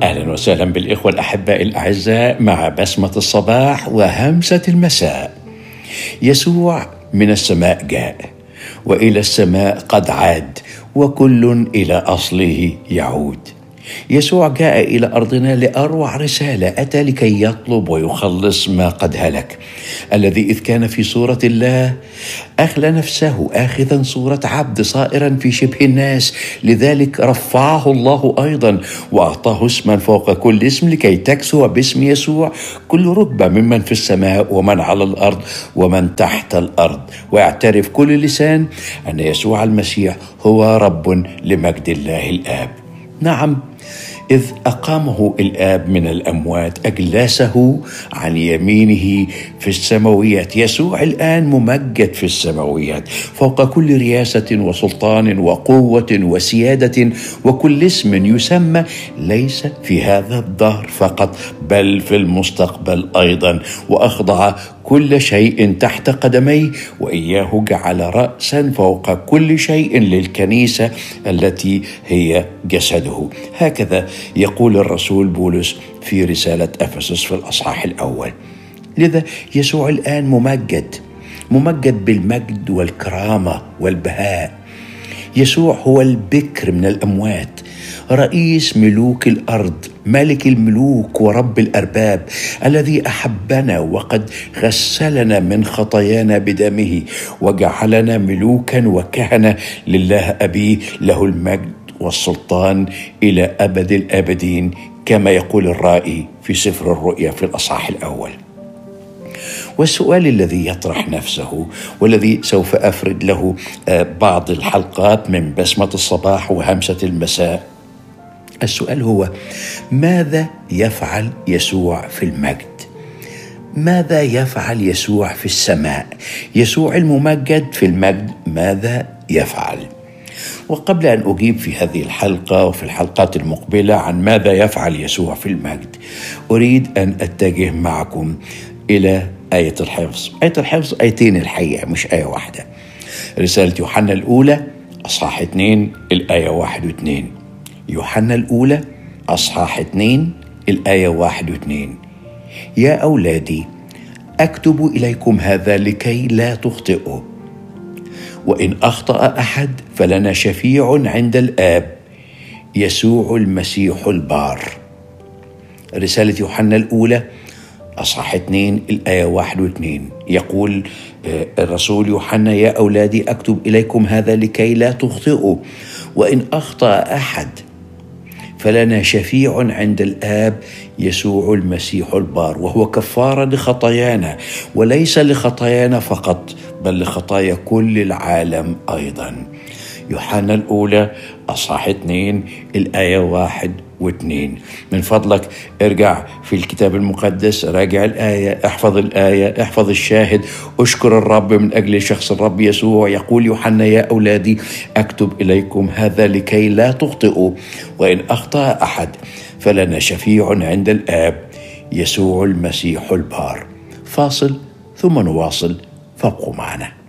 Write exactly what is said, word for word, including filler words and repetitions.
أهلا وسهلا بالإخوة الأحباء الأعزاء مع بسمة الصباح وهمسة المساء. يسوع من السماء جاء، وإلى السماء قد عاد، وكل إلى أصله يعود. يسوع جاء إلى أرضنا لأروع رسالة، أتى لكي يطلب ويخلص ما قد هلك. الذي إذ كان في صورة الله أخلى نفسه آخذا صورة عبد صائرا في شبه الناس، لذلك رفعه الله أيضا وأعطاه اسما فوق كل اسم، لكي تكسو باسم يسوع كل ركبة ممن في السماء ومن على الأرض ومن تحت الأرض، ويعترف كل لسان أن يسوع المسيح هو رب لمجد الله الآب. نعم، إذ أقامه الآب من الأموات أجلسه عن يمينه في السماويات. يسوع الآن ممجد في السماويات فوق كل رياسة وسلطان وقوة وسيادة وكل اسم يسمى، ليس في هذا الدهر فقط بل في المستقبل أيضا، وأخضع كل شيء تحت قدميه، وإياه جعل رأسا فوق كل شيء للكنيسة التي هي جسده. هكذا يقول الرسول بولس في رسالة أفسس في الأصحاح الأول. لذا يسوع الآن ممجد ممجد بالمجد والكرامة والبهاء. يسوع هو البكر من الأموات، رئيس ملوك الأرض، ملك الملوك ورب الأرباب، الذي أحبنا وقد غسلنا من خطايانا بدمه وجعلنا ملوكا وكهنة لله أبيه، له المجد والسلطان إلى أبد الآبدين، كما يقول الرائي في سفر الرؤيا في الأصحاح الأول. والسؤال الذي يطرح نفسه والذي سوف أفرد له بعض الحلقات من بسمة الصباح وهمسة المساء، السؤال هو: ماذا يفعل يسوع في المجد؟ ماذا يفعل يسوع في السماء؟ يسوع الممجد في المجد ماذا يفعل؟ وقبل أن أجيب في هذه الحلقة وفي الحلقات المقبلة عن ماذا يفعل يسوع في المجد، أريد أن أتجه معكم إلى آية الحفظ. آية الحفظ آيتين الحقيقة، مش آية واحدة. رسالة يوحنا الأولى أصحاح اتنين الآية واحد واثنين. يوحنا الأولى أصحاح اتنين الآية واحد واثنين: يا أولادي أكتب إليكم هذا لكي لا تخطئوا، وإن أخطأ أحد فلنا شفيع عند الآب، يسوع المسيح البار. رسالة يوحنا الأولى أصحاح اثنين الآية واحد واثنين، يقول الرسول يوحنا: يا أولادي أكتب إليكم هذا لكي لا تخطئوا، وإن أخطأ أحد فلنا شفيع عند الآب، يسوع المسيح البار، وهو كفارة لخطايانا، وليس لخطايانا فقط بل لخطايا كل العالم أيضا. يوحنا الأولى أصحاح اثنين الآية واحد واثنين. من فضلك ارجع في الكتاب المقدس، راجع الآية، احفظ الآية، احفظ الشاهد، اشكر الرب من أجل شخص الرب يسوع. يقول يوحنا: يا أولادي أكتب إليكم هذا لكي لا تخطئوا، وإن أخطأ أحد فلنا شفيع عند الآب، يسوع المسيح البار. فاصل ثم نواصل، فابقوا معنا.